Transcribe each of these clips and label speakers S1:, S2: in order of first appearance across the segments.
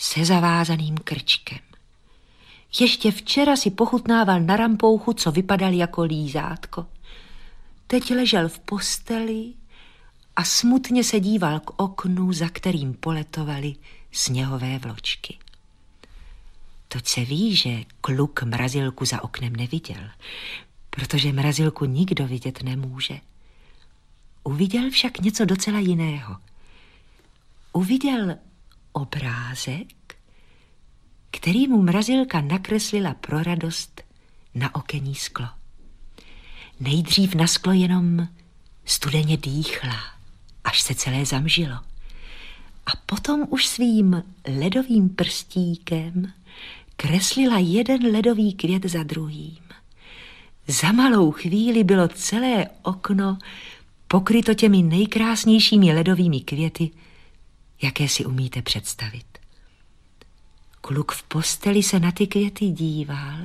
S1: se zavázaným krčkem. Ještě včera si pochutnával na rampouchu, co vypadal jako lízátko. Teď ležel v posteli a smutně se díval k oknu, za kterým poletovaly sněhové vločky. Toť se ví, že kluk mrazilku za oknem neviděl, protože mrazilku nikdo vidět nemůže. Uviděl však něco docela jiného. Uviděl obrázek, který mu mrazilka nakreslila pro radost na okenní sklo. Nejdřív na sklo jenom studeně dýchla, až se celé zamžilo. A potom už svým ledovým prstíkem kreslila jeden ledový květ za druhým. Za malou chvíli bylo celé okno pokryto těmi nejkrásnějšími ledovými květy, jaké si umíte představit. Kluk v posteli se na ty květy díval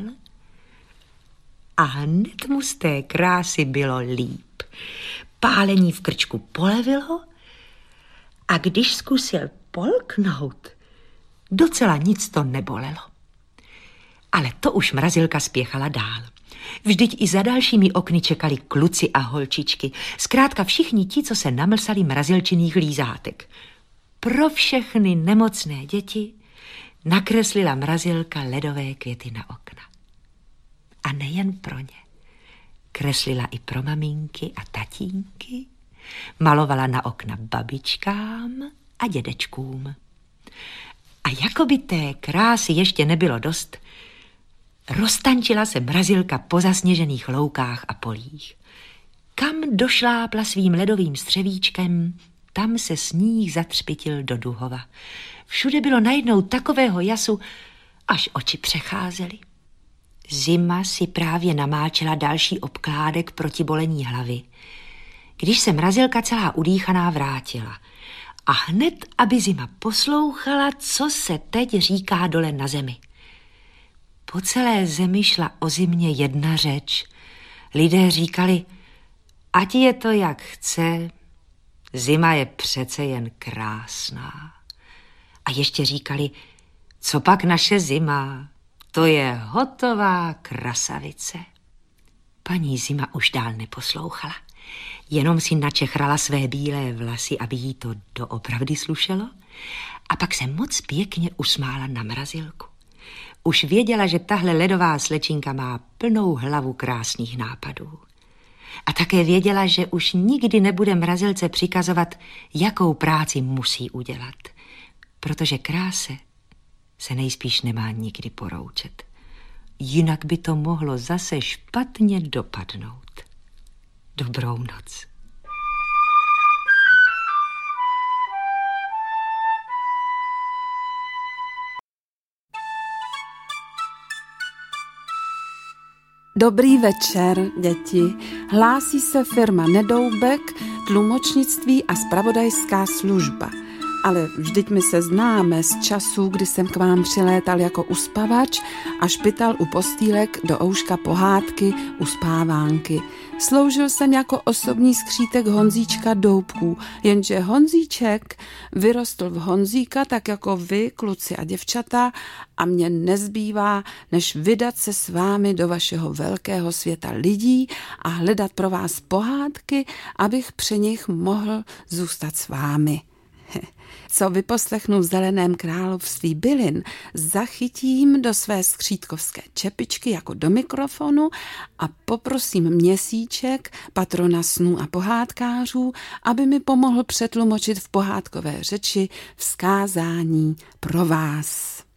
S1: a hned mu z té krásy bylo líp. Pálení v krčku polevilo a když zkusil polknout, docela nic to nebolelo. Ale to už mrazilka spěchala dál. Vždyť i za dalšími okny čekali kluci a holčičky, zkrátka všichni ti, co se namlsali mrazilčiných lízátek. Pro všechny nemocné děti nakreslila mrazilka ledové květy na okna. A nejen pro ně. Kreslila i pro maminky a tatínky, malovala na okna babičkám a dědečkům. A jako by té krásy ještě nebylo dost, roztančila se mrazilka po zasněžených loukách a polích. Kam došlápla svým ledovým střevíčkem, tam se sníh zatřpitil do duhova. Všude bylo najednou takového jasu, až oči přecházely. Zima si právě namáčela další obkládek proti bolení hlavy, když se mrazilka celá udýchaná vrátila. A hned, aby zima poslouchala, co se teď říká dole na zemi. Po celé zemi šla o zimě jedna řeč. Lidé říkali, ať je to jak chce, zima je přece jen krásná. A ještě říkali, co pak naše zima, to je hotová krasavice. Paní zima už dál neposlouchala, jenom si načechrala své bílé vlasy, aby jí to doopravdy slušelo, a pak se moc pěkně usmála na mrazilku. Už věděla, že tahle ledová slečinka má plnou hlavu krásných nápadů. A také věděla, že už nikdy nebude mrazilce přikazovat, jakou práci musí udělat, protože kráse se nejspíš nemá nikdy poroučet. Jinak by to mohlo zase špatně dopadnout. Dobrou noc.
S2: Dobrý večer, děti. Hlásí se firma Nedoubek, tlumočnictví a zpravodajská služba. Ale vždyť my se známe z času, kdy jsem k vám přilétal jako uspavač a špital u postýlek do ouška pohádky Uspávánky. Sloužil jsem jako osobní skřítek Honzíčka Doubků, jenže Honzíček vyrostl v Honzíka, tak jako vy, kluci a děvčata, a mně nezbývá, než vydat se s vámi do vašeho velkého světa lidí a hledat pro vás pohádky, abych při nich mohl zůstat s vámi. Co vyposlechnu v Zeleném království bylin, zachytím do své skřítkovské čepičky jako do mikrofonu a poprosím Měsíček, patrona snů a pohádkářů, aby mi pomohl přetlumočit v pohádkové řeči vzkázání pro vás.